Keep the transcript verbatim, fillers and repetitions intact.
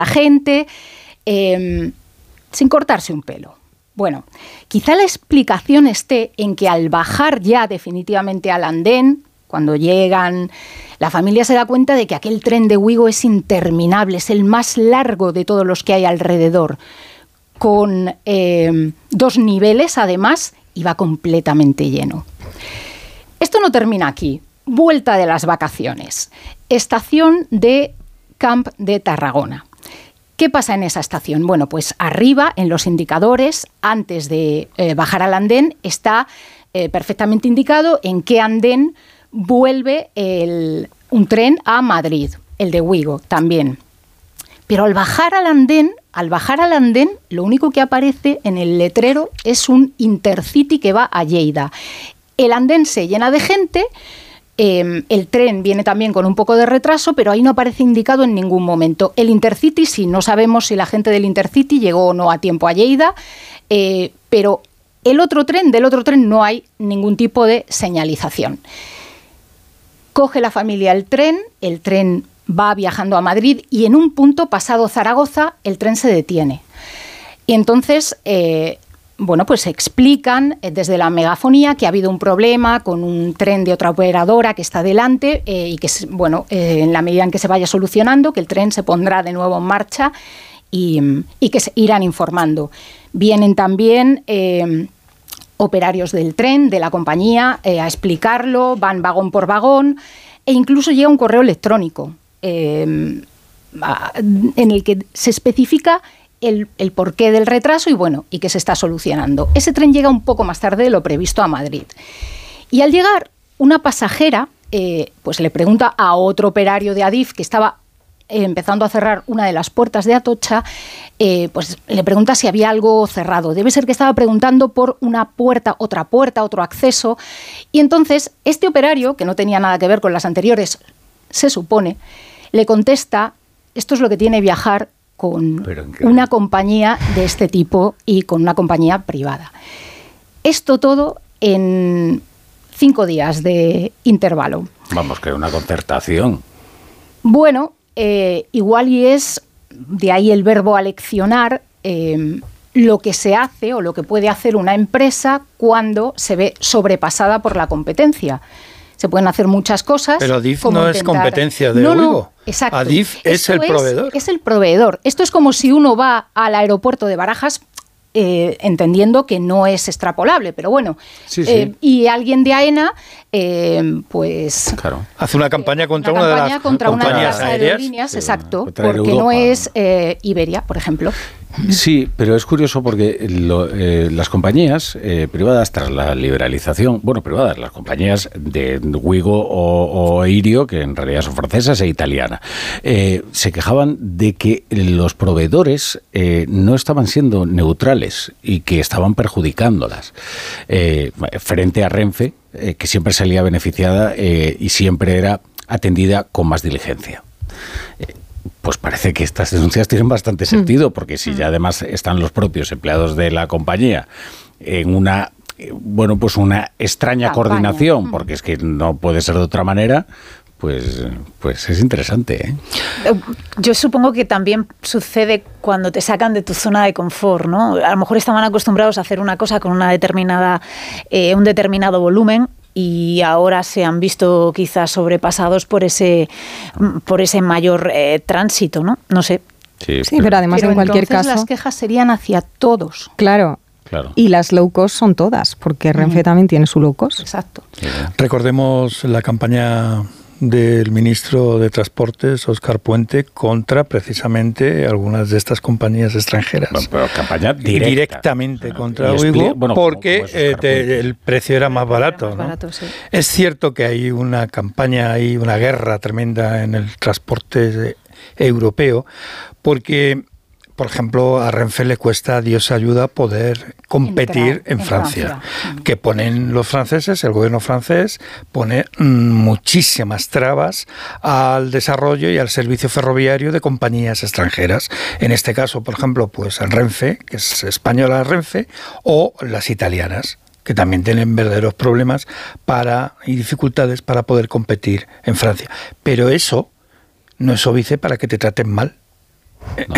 la gente, eh, sin cortarse un pelo. Bueno, quizá la explicación esté en que al bajar ya definitivamente al andén, cuando llegan, la familia se da cuenta de que aquel tren de Vigo es interminable, es el más largo de todos los que hay alrededor, con eh, dos niveles además, y va completamente lleno. Esto no termina aquí. Vuelta de las vacaciones. Estación de Camp de Tarragona. ¿Qué pasa en esa estación? Bueno, pues arriba, en los indicadores, antes de eh, bajar al andén, está eh, perfectamente indicado en qué andén vuelve el, un tren a Madrid, el de Vigo también. Pero al bajar al andén, al bajar al andén, lo único que aparece en el letrero es un Intercity que va a Lleida. El andén se llena de gente. Eh, el tren viene también con un poco de retraso, pero ahí no aparece indicado en ningún momento. El Intercity, sí, no sabemos si la gente del Intercity llegó o no a tiempo a Lleida, eh, pero el otro tren, del otro tren no hay ningún tipo de señalización. Coge la familia el tren, el tren va viajando a Madrid y en un punto, pasado Zaragoza, el tren se detiene. Y entonces... Eh, Bueno, pues explican desde la megafonía que ha habido un problema con un tren de otra operadora que está delante eh, y que, bueno, eh, en la medida en que se vaya solucionando, que el tren se pondrá de nuevo en marcha y, y que se irán informando. Vienen también eh, operarios del tren, de la compañía, eh, a explicarlo, van vagón por vagón e incluso llega un correo electrónico eh, en el que se especifica El, el porqué del retraso y bueno, y que se está solucionando. Ese tren llega un poco más tarde de lo previsto a Madrid. Y al llegar, una pasajera eh, pues le pregunta a otro operario de Adif que estaba eh, empezando a cerrar una de las puertas de Atocha, eh, pues le pregunta si había algo cerrado. Debe ser que estaba preguntando por una puerta, otra puerta, otro acceso. Y entonces este operario, que no tenía nada que ver con las anteriores, se supone, le contesta: esto es lo que tiene viajar con una compañía de este tipo y con una compañía privada. Esto todo en cinco días de intervalo. Vamos, que una concertación. Bueno, eh, igual y es, de ahí el verbo aleccionar, eh, lo que se hace o lo que puede hacer una empresa cuando se ve sobrepasada por la competencia. Se pueden hacer muchas cosas. Pero Adif como no intentar... es competencia de no, no, Vigo. Exacto. Adif es Esto el proveedor. Es, es el proveedor. Esto es como si uno va al aeropuerto de Barajas, eh, entendiendo que no es extrapolable, pero bueno. Sí, sí. Eh, y alguien de AENA, eh, pues... Claro. Hace una campaña contra una, una, una campaña de las contra una de compañías las aéreas. aerolíneas, Sí, exacto, contra porque Europa. no es eh, Iberia, por ejemplo. Sí, pero es curioso porque lo, eh, las compañías eh, privadas, tras la liberalización, bueno, privadas, las compañías de Wigo o, o Irio, que en realidad son francesas e italianas, eh, se quejaban de que los proveedores eh, no estaban siendo neutrales y que estaban perjudicándolas eh, frente a Renfe, eh, que siempre salía beneficiada eh, y siempre era atendida con más diligencia. Eh, Pues parece que estas denuncias tienen bastante sentido, porque si ya además están los propios empleados de la compañía en una, bueno, pues una extraña Campaña. coordinación, porque es que no puede ser de otra manera, pues, pues es interesante, ¿eh? Yo supongo que también sucede cuando te sacan de tu zona de confort, ¿no? A lo mejor estaban acostumbrados a hacer una cosa con una determinada, eh, un determinado volumen, y ahora se han visto quizás sobrepasados por ese por ese mayor eh, tránsito, ¿no? No sé. Sí, sí, pero además pero en cualquier entonces caso... las quejas serían hacia todos. Claro. Claro. Y las low cost son todas, porque Renfe mm. también tiene su low cost. Exacto. Sí. Recordemos la campaña del ministro de Transportes, Óscar Puente, contra precisamente algunas de estas compañías extranjeras. Bueno, pero campaña directa. Directamente o sea, contra expli- Wigo, bueno, porque como, como eh, te, el precio era más barato. Más ¿no? barato, sí. Es cierto que hay una campaña, hay una guerra tremenda en el transporte europeo, porque... Por ejemplo, a Renfe le cuesta a Dios ayuda poder competir en, en Francia. Francia. Que ponen los franceses, el gobierno francés pone muchísimas trabas al desarrollo y al servicio ferroviario de compañías extranjeras. En este caso, por ejemplo, pues el Renfe, que es española Renfe, o las italianas, que también tienen verdaderos problemas para y dificultades para poder competir en Francia. Pero eso no es óbice para que te traten mal. No.